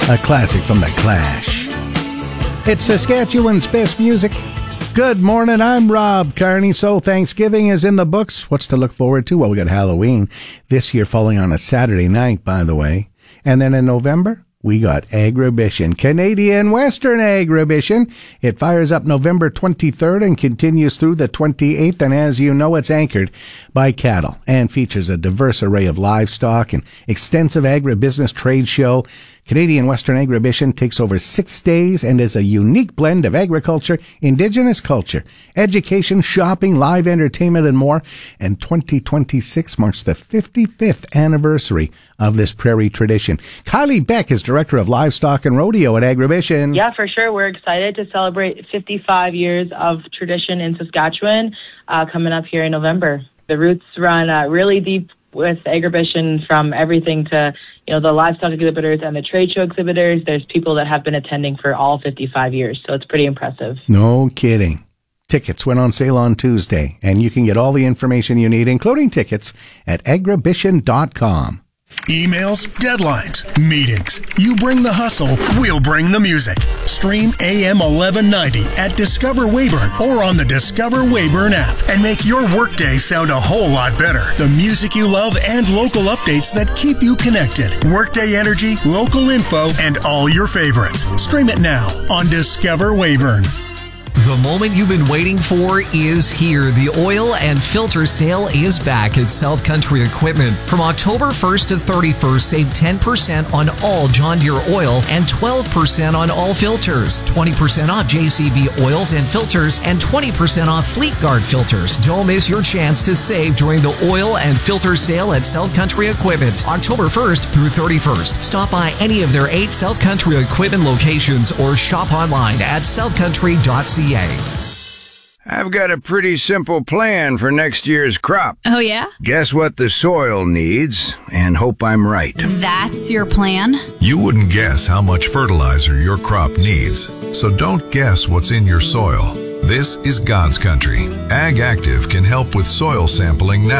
A classic from The Clash. It's Saskatchewan's best music. Good morning, I'm Rob Carney. So Thanksgiving is in the books. What's to look forward to? Well, we got Halloween this year falling on a Saturday night, by the way. And then in November, we got Agribition, Canadian Western Agribition. It fires up November 23rd and continues through the 28th. And as you know, it's anchored by cattle and features a diverse array of livestock and extensive agribusiness trade show. Canadian Western Agribition takes over 6 days and is a unique blend of agriculture, Indigenous culture, education, shopping, live entertainment, and more. And 2026 marks the 55th anniversary of this prairie tradition. Kylie Beck is Director of Livestock and Rodeo at Agribition. Yeah, for sure. We're excited to celebrate 55 years of tradition in Saskatchewan coming up here in November. The roots run really deep with Agribition, from everything to, the livestock exhibitors and the trade show exhibitors. There's people that have been attending for all 55 years, so it's pretty impressive. No kidding. Tickets went on sale on Tuesday, and you can get all the information you need, including tickets, at agribition.com. Emails, deadlines, meetings. You bring the hustle, we'll bring the music. Stream AM 1190 at Discover Weyburn or on the Discover Weyburn app and make your workday sound a whole lot better. The music you love and local updates that keep you connected. Workday energy, local info, and all your favorites. Stream it now on Discover Weyburn. The moment you've been waiting for is here. The oil and filter sale is back at South Country Equipment. From October 1st to 31st, save 10% on all John Deere oil and 12% on all filters. 20% off JCB oils and filters and 20% off Fleet Guard filters. Don't miss your chance to save during the oil and filter sale at South Country Equipment, October 1st through 31st. Stop by any of their 8 South Country Equipment locations or shop online at southcountry.ca. I've got a pretty simple plan for next year's crop. Oh, yeah? Guess what the soil needs, and hope I'm right. That's your plan? You wouldn't guess how much fertilizer your crop needs, so don't guess what's in your soil. This is God's country. Ag Active can help with soil sampling now.